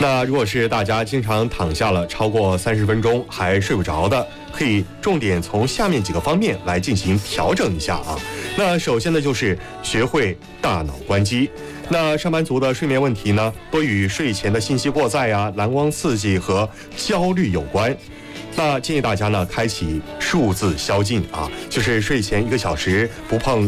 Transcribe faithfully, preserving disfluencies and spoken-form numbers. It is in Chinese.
那如果是大家经常躺下了超过三十分钟还睡不着的，可以重点从下面几个方面来进行调整一下啊。那首先呢，就是学会大脑关机。那上班族的睡眠问题呢，多与睡前的信息过载啊、蓝光刺激和焦虑有关。那建议大家呢，开启数字宵禁啊，就是睡前一个小时不碰